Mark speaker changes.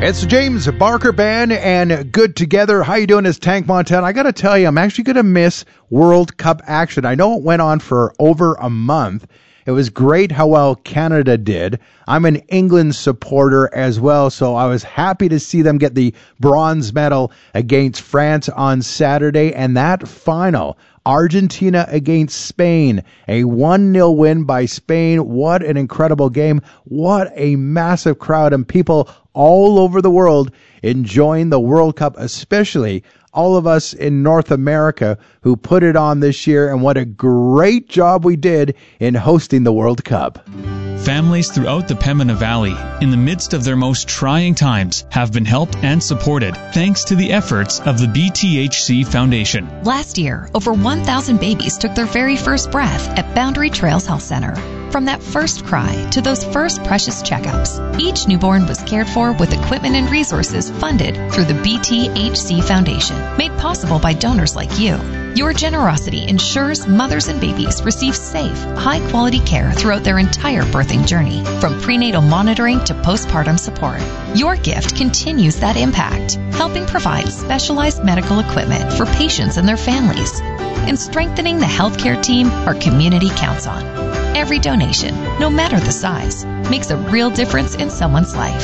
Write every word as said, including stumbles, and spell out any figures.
Speaker 1: It's the James Barker Band and Good Together. How you doing? It's Tank Montana. I got to tell you, I'm actually going to miss World Cup action. I know it went on for over a month. It was great how well Canada did. I'm an England supporter as well, so I was happy to see them get the bronze medal against France on Saturday. And that final, Argentina against Spain, a one nil win by Spain. What an incredible game. What a massive crowd and people all over the world enjoying the World Cup, especially all of us in North America who put it on this year, and what a great job we did in hosting the World Cup.
Speaker 2: Families throughout the Pembina Valley, in the midst of their most trying times, have been helped and supported thanks to the efforts of the B T H C Foundation.
Speaker 3: Last year, over one thousand babies took their very first breath at Boundary Trails Health Center. From that first cry to those first precious checkups, each newborn was cared for with equipment and resources funded through the B T H C Foundation, made possible by donors like you. Your generosity ensures mothers and babies receive safe, high-quality care throughout their entire birthing journey, from prenatal monitoring to postpartum support. Your gift continues that impact, helping provide specialized medical equipment for patients and their families, and strengthening the healthcare team our community counts on. Every donation, no matter the size, makes a real difference in someone's life.